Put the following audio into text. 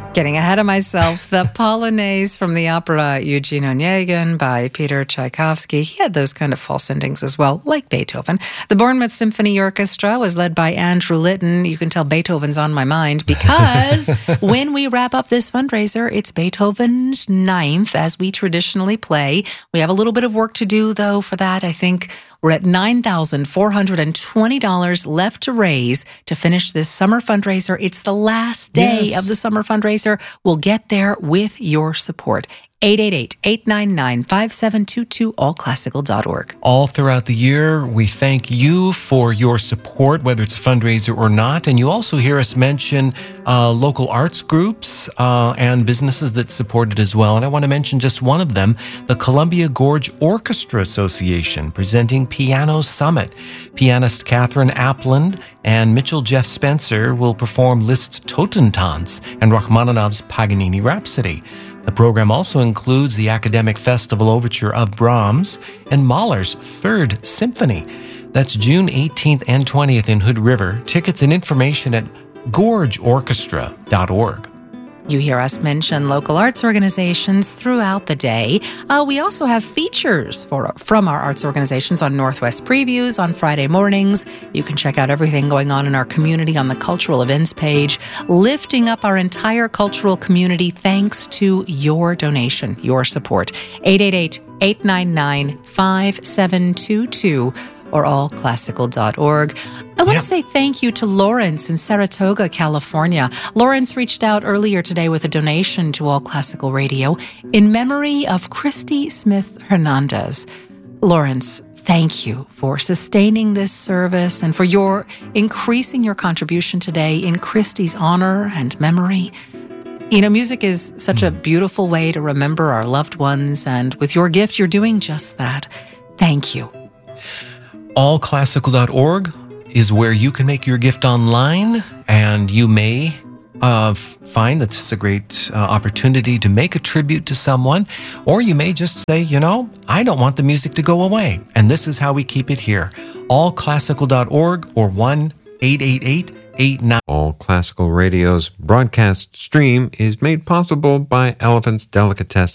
Getting ahead of myself, the Polonaise from the opera Eugene Onegin by Peter Tchaikovsky. He had those kind of false endings as well, like Beethoven. The Bournemouth Symphony Orchestra was led by Andrew Litton. You can tell Beethoven's on my mind because when we wrap up this fundraiser, it's Beethoven's 9th, as we traditionally play. We have a little bit of work to do, though, for that. I think we're at $9,420 left to raise to finish this summer fundraiser. It's the last day of the summer fundraiser. We'll get there with your support. 888-899-5722, allclassical.org. All throughout the year, we thank you for your support, whether it's a fundraiser or not. And you also hear us mention local arts groups and businesses that support it as well. And I want to mention just one of them, the Columbia Gorge Orchestra Association, presenting Piano Summit. Pianist Catherine Apland and Mitchell Jeff Spencer will perform Liszt's Totentanz and Rachmaninoff's Paganini Rhapsody. The program also includes the Academic Festival Overture of Brahms and Mahler's Third Symphony. That's June 18th and 20th in Hood River. Tickets and information at gorgeorchestra.org. You hear us mention local arts organizations throughout the day. We also have features from our arts organizations on Northwest Previews on Friday mornings. You can check out everything going on in our community on the cultural events page, lifting up our entire cultural community thanks to your donation, your support. 888-899-5722. or allclassical.org. I want to say thank you to Lawrence in Saratoga, California. Lawrence reached out earlier today with a donation to All Classical Radio in memory of Christy Smith Hernandez. Lawrence, thank you for sustaining this service and for your increasing your contribution today in Christy's honor and memory. You know, music is such a beautiful way to remember our loved ones, and with your gift, you're doing just that. Thank you. Allclassical.org is where you can make your gift online, and you may find that this is a great opportunity to make a tribute to someone, or you may just say, you know, I don't want the music to go away, and this is how we keep it here. Allclassical.org or 1-888-89. All Classical Radio's broadcast stream is made possible by Elephant's Delicatessen.